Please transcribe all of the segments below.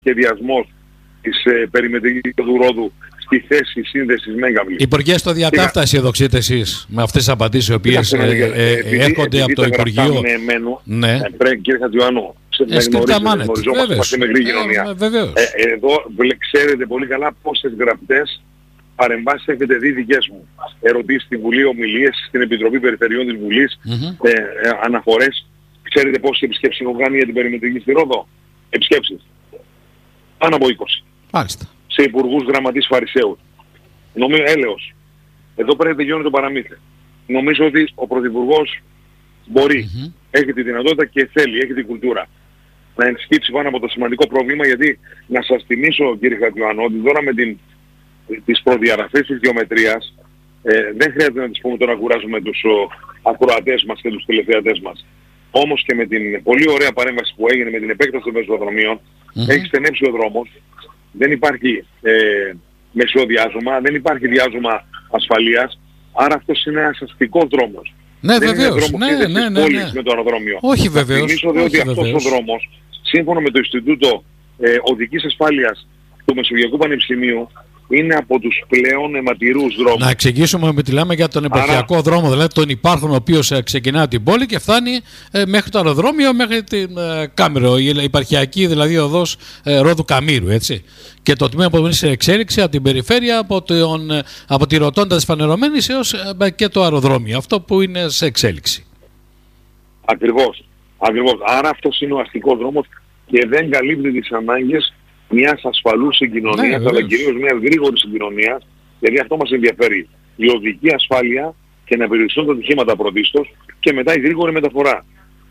σχεδιασμός της περιμετρικής του Ρόδου στη θέση σύνδεσης Μέγαβλης. Υπουργέ, στο διατάφτα αισιοδοξείτε εσείς με αυτές τις απαντήσεις οι οποίες έρχονται από το Υπουργείο? Ναι. Κύριε Χατζιωάννου, γνωριζόμαστε με μικρή κοινωνία. Εδώ ξέρετε πολύ καλά πόσες γραπτές παρεμβάσεις έχετε δει δικές μου. Ερωτήσεις στη Βουλή, ομιλίες στην Επιτροπή Περιφερειών της Βουλής, αναφορές. Ξέρετε πόσες επισκέψεις έχω κάνει για την περιμετρική στη Ρόδο? Επισκέψεις. Πάνω από 20. Μάλιστα. Σε υπουργούς, γραμματείς, φαρισαίους. Νομίζω έλεος. Εδώ πρέπει να τελειώνει το παραμύθι. Νομίζω ότι ο Πρωθυπουργός μπορεί, έχει τη δυνατότητα και θέλει, έχει την κουλτούρα να ενσκύψει πάνω από το σημαντικό πρόβλημα, γιατί να σας θυμίσω, κύριε Χατζιωάννου, ότι τώρα με τις προδιαγραφές της γεωμετρίας δεν χρειάζεται να τις πούμε τώρα, κουράζουμε τους ακροατές μας και τους τηλεθεατές μας. Όμως και με την πολύ ωραία παρέμβαση που έγινε με την επέκταση των πεζοδρομίων, έχει στενέψει ο δρόμος, δεν υπάρχει μεσοδιάζωμα, δεν υπάρχει διάζωμα ασφαλείας, άρα αυτός είναι ένας αστικός δρόμος. Ναι, δεν βεβαίως. Είναι δρόμος πόλης με το αεροδρόμιο. Όχι βεβαίως. Θυμίζω ότι αυτός ο δρόμος, σύμφωνα με το Ινστιτούτο Οδικής Ασφάλειας του Μεσογειακού Πανεπιστημίου, είναι από τους πλέον αιματηρούς δρόμους. Να εξηγήσουμε ότι μιλάμε για τον επαρχιακό δρόμο, δηλαδή τον υπάρχον ο οποίος ξεκινά την πόλη και φτάνει μέχρι το αεροδρόμιο, μέχρι την Κάμερο, η επαρχιακή δηλαδή οδός Ρόδου Καμήρου, έτσι. Και το τμήμα που είναι σε εξέλιξη από την περιφέρεια, από τη Ροτόντα της Φανερωμένης έως και το αεροδρόμιο, αυτό που είναι σε εξέλιξη. Ακριβώς. Άρα αυτός είναι ο αστικός δρόμος και δεν καλύπτει τις ανάγκες μιας ασφαλούς συγκοινωνίας, αλλά κυρίως μιας γρήγορης συγκοινωνίας, γιατί αυτό μας ενδιαφέρει. Η οδική ασφάλεια και να περιοριστούν τα ατυχήματα πρωτίστως και μετά η γρήγορη μεταφορά,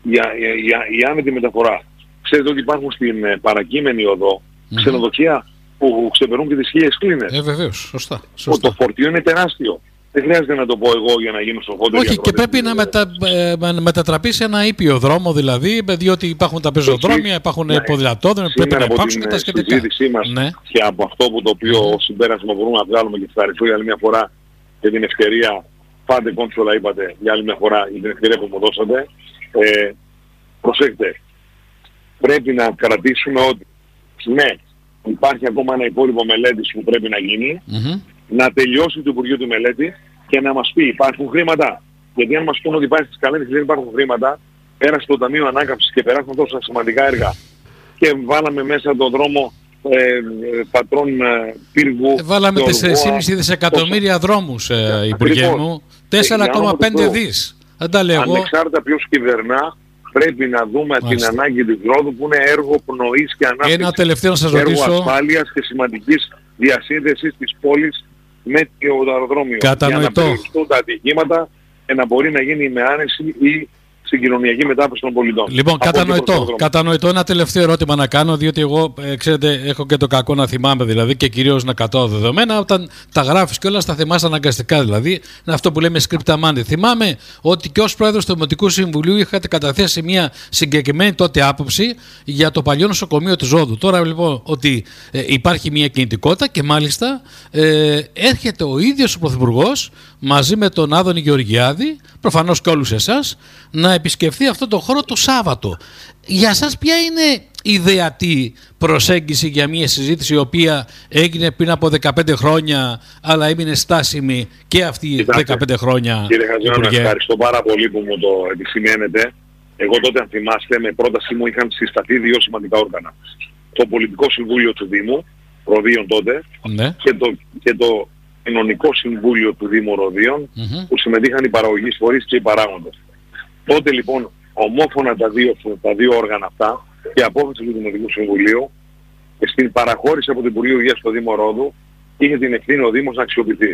η άνετη μεταφορά. Ξέρετε ότι υπάρχουν στην παρακείμενη οδό ξενοδοχεία που ξεπερνούν και τις 1000 κλίνες. Βεβαίως, σωστά. Το φορτίο είναι τεράστιο. Δεν χρειάζεται να το πω εγώ για να γίνω στο φόντο. Όχι, και πρέπει να μετατραπεί σε ένα ήπιο δρόμο, δηλαδή, διότι υπάρχουν τα πεζοδρόμια, υπάρχουν ποδηλατόδρομοι, πρέπει να υπάρξουν και τα σχετικά. Στην συζήτησή μας και από αυτό που το οποίο συμπέρασμα μπορούμε να βγάλουμε και ευχαριστώ για άλλη μια φορά για την ευκαιρία, πάντε κόνσολα είπατε για άλλη μια φορά για την ευκαιρία που μου δώσατε. Προσέξτε, πρέπει να κρατήσουμε ότι ναι, υπάρχει ακόμα ένα υπόλοιπο μελέτης που πρέπει να γίνει, να τελειώσει το Υπουργείο τη μελέτη και να μας πει υπάρχουν χρήματα. Γιατί αν μας πούνε ότι υπάρχει στις καλένδες και δεν υπάρχουν χρήματα, πέρασε το Ταμείο Ανάκαμψης και περάσαν τόσα σημαντικά έργα και βάλαμε μέσα τον δρόμο πατρών πύργου. Βάλαμε 4,5 δισεκατομμύρια δρόμους, Υπουργέ μου. 4,5 δις. Δεν τα λέω εγώ. Ανεξάρτητα ποιος κυβερνά, πρέπει να δούμε την ανάγκη της Ρόδου που είναι έργο πνοής και ανάπτυξης. Ένα τελευταίο να σας ρωτήσω. Έργο ασφάλειας και σημαντικής διασύνδεσης της πόλης με το αεροδρόμιο. Κατανοητό. Για να περιοριστούν τα ατυχήματα και να μπορεί να γίνει με άνεση η συγκοινωνιακή μετάβαση των πολιτών. Λοιπόν, κατανοητό. Ένα τελευταίο ερώτημα να κάνω, διότι εγώ, ξέρετε, έχω και το κακό να θυμάμαι δηλαδή και κυρίως να κατώ δεδομένα. Όταν τα γράφεις και όλα, τα θυμάσαι αναγκαστικά δηλαδή. Είναι αυτό που λέμε scripta mundi. Θυμάμαι ότι και ως πρόεδρος του Δημοτικού Συμβουλίου είχατε καταθέσει μια συγκεκριμένη τότε άποψη για το παλιό νοσοκομείο της Ρόδου. Τώρα λοιπόν ότι υπάρχει μια κινητικότητα και μάλιστα έρχεται ο ίδιος ο Πρωθυπουργός μαζί με τον Άδωνη Γεωργιάδη, προφανώς και όλους εσάς, να επισκεφθεί αυτό το χώρο το Σάββατο. Για σας ποια είναι η ιδεατή προσέγγιση για μια συζήτηση η οποία έγινε πριν από 15 χρόνια αλλά έμεινε στάσιμη και αυτή 15 χρόνια? Κύριε Χατζιωάννου, ευχαριστώ πάρα πολύ που μου το επισημαίνετε. Εγώ τότε, αν θυμάστε, με πρότασή μου είχαν συσταθεί δύο σημαντικά όργανα. Το Πολιτικό Συμβούλιο του Δήμου, Ροδίων τότε, και το Κοινωνικό Συμβούλιο του Δήμου Ροδίων, που συμμετείχαν οι παραγωγείς φορείς και οι παράγοντες. Τότε λοιπόν ομόφωνα τα δύο όργανα αυτά και απόφαση του Δημοτικού Συμβουλίου στην παραχώρηση από το Υπουργείο Υγείας στο Δήμο Ρόδου είχε την ευθύνη ο Δήμος να αξιοποιηθεί.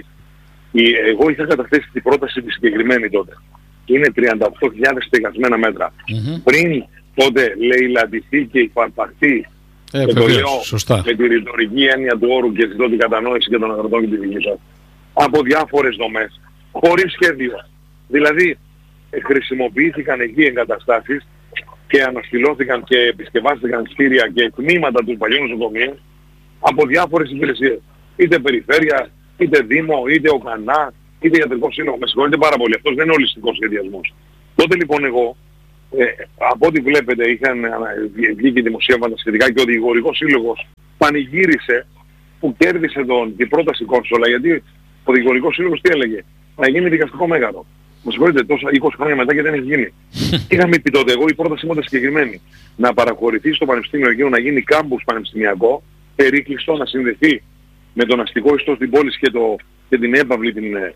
Εγώ είχα καταθέσει την πρόταση τη συγκεκριμένη τότε. Είναι 38.000 στεγασμένα μέτρα. Πριν τότε λαιλατηθεί και υπαρπαχθεί, και το λέω με τη ρητορική έννοια του όρου και ζητώ την κατανόηση και των αγροτών και τη δική σας, από διάφορες δομές, χωρίς σχέδιο. Δηλαδή χρησιμοποιήθηκαν εκεί εγκαταστάσεις και αναστηλώθηκαν και επισκευάστηκαν κτίρια και τμήματα του παλιού νοσοκομείου από διάφορες υπηρεσίες. Είτε περιφέρεια, είτε Δήμο, είτε ΟΚΑΝΑ, είτε Ιατρικό Σύλλογο. Με συγχωρείτε πάρα πολύ, αυτός δεν είναι ολιστικός σχεδιασμός. Τότε λοιπόν εγώ Από ό,τι βλέπετε βγήκε δημοσίευματα σχετικά και ο Δικηγορικός Σύλλογος πανηγύρισε που κέρδισε την πρόταση Κόρσολα, γιατί ο Δικηγορικός Σύλλογος τι έλεγε? Να γίνει δικαστικό μέγαρο. Μου συγχωρείτε, τόσα 20 χρόνια μετά και δεν έχει γίνει. Είχαμε πει τότε, εγώ η πρόταση μου ήταν συγκεκριμένη, να παραχωρηθεί στο Πανεπιστήμιο Αιγαίου, να γίνει κάμπους πανεπιστημιακό, περίκλειστο, να συνδεθεί με τον αστικό ιστό στην πόλη και την έπαυλη,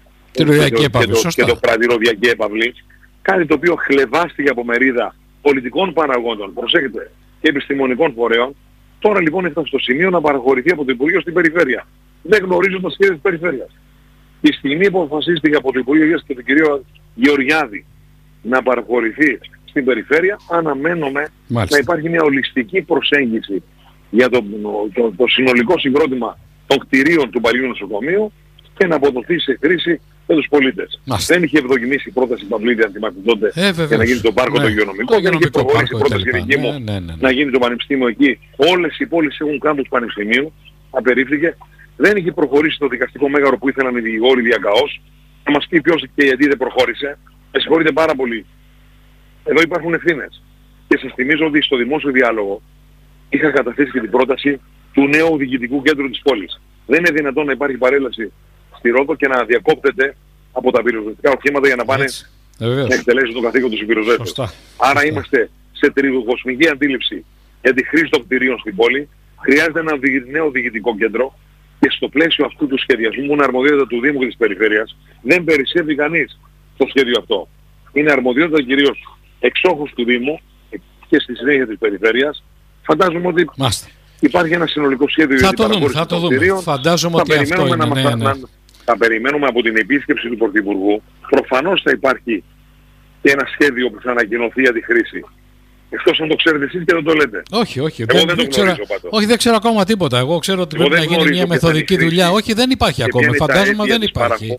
και το πρατηροδιακή έπαυλη. Κάτι το οποίο χλεβάστηκε από μερίδα πολιτικών παραγόντων, προσέχετε, και επιστημονικών φορέων. Τώρα λοιπόν έφτασε στο σημείο να παραχωρηθεί από το Υπουργείο στην περιφέρεια. Δεν γνωρίζουν τα σχέδια της περιφέρειας. Τη στιγμή που αποφασίστηκε από το Υπουργείο Υγείας και τον κύριο Γεωργιάδη να παραχωρηθεί στην περιφέρεια, αναμένουμε να υπάρχει μια ολιστική προσέγγιση για το συνολικό συγκρότημα των κτηρίων του παλιού νοσοκομείου και να αποδοθεί σε χρήση με τους πολίτες. Δεν είχε ευδοκιμήσει η πρόταση Παυλίδη, αν θυμάστε τότε, για να γίνει το πάρκο το υγειονομικό. Δεν είχε προχωρήσει η πρόταση γενική μου να γίνει το πανεπιστήμιο εκεί. Όλες οι πόλεις έχουν κάμπους πανεπιστημίου, απερίφθηκε. Δεν είχε προχωρήσει το δικαστικό μέγαρο που ήθελαν οι δικηγόροι διακαώς. Θα μας πει ποιος και γιατί δεν προχώρησε. Με συγχωρείτε πάρα πολύ. Εδώ υπάρχουν ευθύνες. Και σας θυμίζω ότι στο δημόσιο διάλογο είχα καταθέσει και την πρόταση του νέου διοικητικού κέντρου της πόλης. Δεν είναι δυνατόν να υπάρχει παρέλαση στη Ρόδο και να διακόπτεται από τα πυροσβεστικά οχήματα για να πάνε να εκτελέσουν το καθήκον τους οι πυροσβέστες. Άρα είμαστε σε τριγοκοσμική αντίληψη για τη χρήση των κτηρίων στην πόλη. Χρειάζεται ένα νέο διοικητικό κέντρο και στο πλαίσιο αυτού του σχεδιασμού που είναι αρμοδιότητα του Δήμου και της Περιφέρειας, δεν περισσεύει κανείς το σχέδιο αυτό. Είναι αρμοδιότητα κυρίως εξόχους του Δήμου και στη συνέχεια της Περιφέρειας. Φαντάζομαι ότι υπάρχει ένα συνολικό σχέδιο για την παραχώρηση των κτηρίων. Φαντάζομαι ότι αυτό είναι. Θα περιμένουμε από την επίσκεψη του Πρωθυπουργού. Προφανώς θα υπάρχει και ένα σχέδιο που θα ανακοινωθεί για τη χρήση. Εκτός αν το ξέρετε εσείς και δεν το λέτε. Όχι. Εγώ δεν το γνωρίζω πάντως. Όχι, δεν ξέρω ακόμα τίποτα. Εγώ ξέρω ότι πρέπει να γίνει μια μεθοδική δουλειά. Όχι, δεν υπάρχει ακόμα. Φαντάζομαι δεν υπάρχει.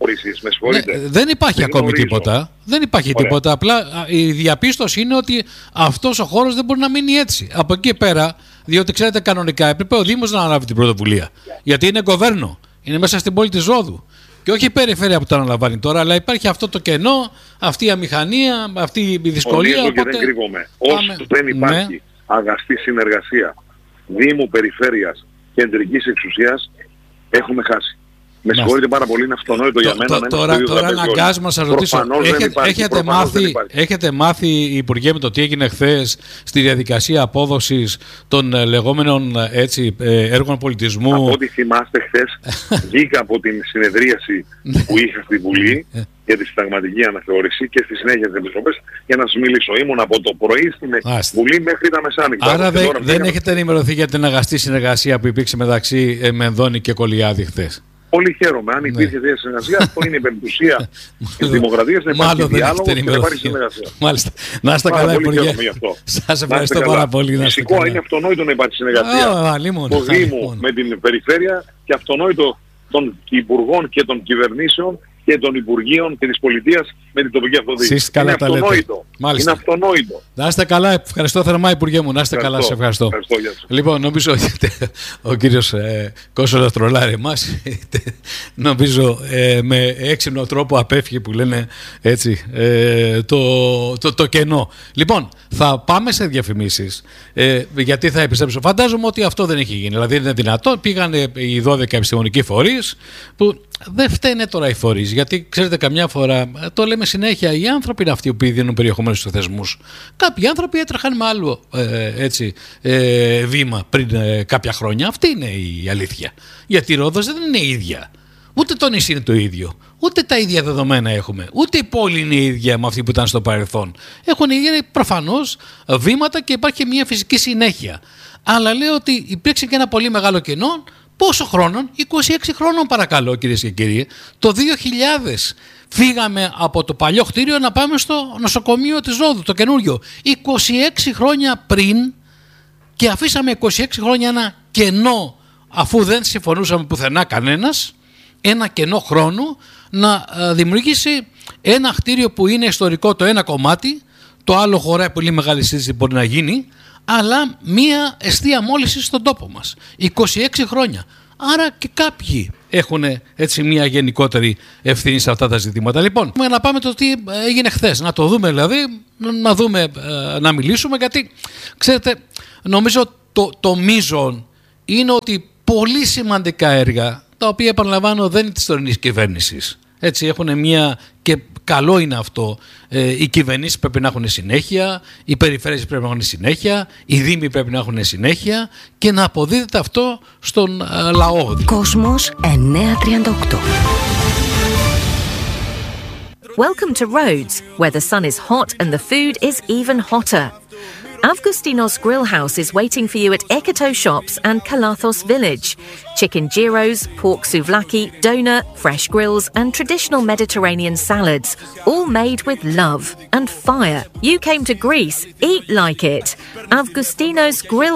Δεν υπάρχει ακόμη τίποτα. Δεν υπάρχει τίποτα. Απλά η διαπίστωση είναι ότι αυτός ο χώρος δεν μπορεί να μείνει έτσι. Από εκεί πέρα, διότι ξέρετε κανονικά έπρεπε ο Δήμος να αναλάβει την πρωτοβουλία. Γιατί είναι γκοβέρνο. Είναι μέσα στην πόλη της Ρόδου. Και όχι η περιφέρεια που το αναλαμβάνει τώρα, αλλά υπάρχει αυτό το κενό, αυτή η αμηχανία, αυτή η δυσκολία. Οπότε... Και δεν κρύβομαι. Όσο δεν υπάρχει αγαστή συνεργασία Δήμου, Περιφέρειας, Κεντρικής Εξουσίας, έχουμε χάσει. Με συγχωρείτε πάρα πολύ, είναι αυτονόητο για μένα. Τώρα αναγκάζομαι να σας ρωτήσω, έχετε μάθει οι Υπουργέ με το τι έγινε χθες στη διαδικασία απόδοσης των λεγόμενων έργων πολιτισμού? Από ό,τι θυμάστε, χθες βγήκα από την συνεδρίαση που είχα στη Βουλή για τη συνταγματική αναθεώρηση και στη συνέχεια της Επιτροπής για να σας μιλήσω. Ήμουν από το πρωί στην Βουλή μέχρι τα μεσάνυχτα. Άρα δεν έχετε ενημερωθεί για την αγαστή συνεργασία που υπήρξε μεταξύ Μενδώνη και Κολιάδη χθες? Πολύ χαίρομαι. Αν υπήρχε τέτοια συνεργασία, αυτό είναι η πεμπτουσία της δημοκρατίας. Να υπάρχει διάλογο και να υπάρχει συνεργασία. Μάλιστα. Να είστε καλά, Υπουργέ. Σας ευχαριστώ πάρα πολύ. Φυσικό, είναι αυτονόητο να υπάρχει συνεργασία του Δήμου με την Περιφέρεια και αυτονόητο των Υπουργών και των κυβερνήσεων και των Υπουργείων και της Πολιτείας με την τοπική αυτοδιοίκηση. Είναι αυτονόητο. Είναι αυτονόητο. Να είστε καλά. Ευχαριστώ θερμά, Υπουργέ μου. Να είστε καλά. Σε ευχαριστώ. Λοιπόν, νομίζω ότι ο κύριος Κόσολας τρολάρει εμάς. Νομίζω με έξυπνο τρόπο απέφυγε, που λένε έτσι, το κενό. Λοιπόν, θα πάμε σε διαφημίσεις. Γιατί θα επιστρέψω? Φαντάζομαι ότι αυτό δεν έχει γίνει. Δηλαδή είναι δυνατόν. Πήγανε οι 12 επιστημονικοί φορείς που δεν φταίνε τώρα οι φορείς. Γιατί ξέρετε, καμιά φορά το λέμε συνέχεια, οι άνθρωποι είναι αυτοί που δίνουν περιεχομένου στους θεσμούς. Κάποιοι άνθρωποι έτρεχαν με άλλο βήμα πριν κάποια χρόνια. Αυτή είναι η αλήθεια. Γιατί η Ρόδος δεν είναι η ίδια. Ούτε το νησί είναι το ίδιο. Ούτε τα ίδια δεδομένα έχουμε. Ούτε η πόλη είναι η ίδια με αυτή που ήταν στο παρελθόν. Έχουν γίνει προφανώς βήματα και υπάρχει μια φυσική συνέχεια. Αλλά λέω ότι υπήρξε και ένα πολύ μεγάλο κενό. Πόσο χρόνων? 26 χρόνων, παρακαλώ, κυρίες και κύριοι. Το 2000 φύγαμε από το παλιό κτίριο να πάμε στο νοσοκομείο της Ρόδου, το καινούριο. 26 χρόνια πριν, και αφήσαμε 26 χρόνια ένα κενό, αφού δεν συμφωνούσαμε πουθενά κανένας, ένα κενό χρόνο να δημιουργήσει ένα κτίριο που είναι ιστορικό το ένα κομμάτι, το άλλο χωράει πολύ μεγάλη συζήτηση μπορεί να γίνει, αλλά μία εστία μόλυνση στον τόπο μας. 26 χρόνια. Άρα και κάποιοι έχουν έτσι μια γενικότερη ευθύνη σε αυτά τα ζητήματα. Λοιπόν, να πάμε το τι έγινε χθες. Να το δούμε δηλαδή, να δούμε, να μιλήσουμε, γιατί ξέρετε, νομίζω το μείζον είναι ότι πολύ σημαντικά έργα, τα οποία επαναλαμβάνω δεν είναι της τωρινής κυβέρνησης. Έτσι έχουν μια, και καλό είναι αυτό, οι κυβερνήσεις πρέπει να έχουν συνέχεια, οι περιφέρειες πρέπει να έχουν συνέχεια, οι δήμοι πρέπει να έχουν συνέχεια και να αποδίδεται αυτό στον λαό. Κόσμος 938. Welcome to Rhodes, where the sun is hot and the food is even hotter. Avgustinos Grill House is waiting for you at Ekoto Shops and Kalathos Village. Chicken gyros, pork souvlaki, doner, fresh grills and traditional Mediterranean salads, all made with love and fire. You came to Greece, eat like it. Avgustinos Grill